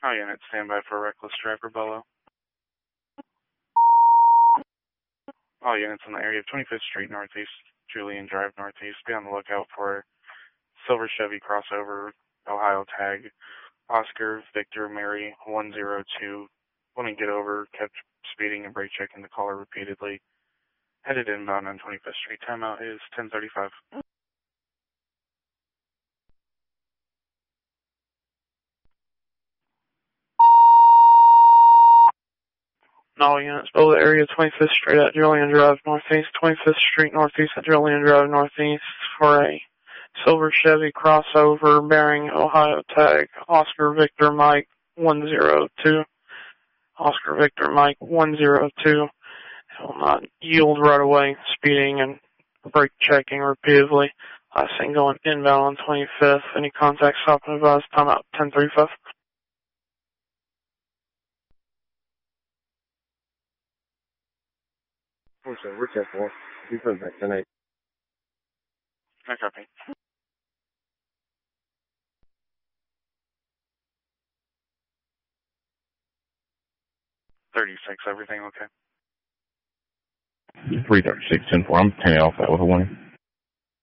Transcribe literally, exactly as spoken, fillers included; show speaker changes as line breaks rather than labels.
All units, stand by for reckless driver below. All units in the area of twenty-fifth Street Northeast, Julian Drive Northeast, be on the lookout for silver Chevy crossover, Ohio tag, Oscar Victor Mary one zero two. When we get over, kept speeding and brake checking the caller repeatedly. Headed inbound on twenty-fifth Street. Timeout is ten thirty-five. All units, below the area twenty-fifth Street at Julian Drive Northeast, twenty-fifth Street Northeast at Julian Drive Northeast for a silver Chevy crossover bearing Ohio tag, Oscar Victor Mike one zero two. Oscar Victor Mike one zero two. It will not yield right away, speeding and brake checking repeatedly. Last thing going inbound on twenty-fifth. Any contact stop and advise. Timeout ten thirty-five.
four seven, we're ten four. You put back ten eight.
I copy. thirty-six, everything okay?
three thirty-six, ten four. I'm ten off that with a warning.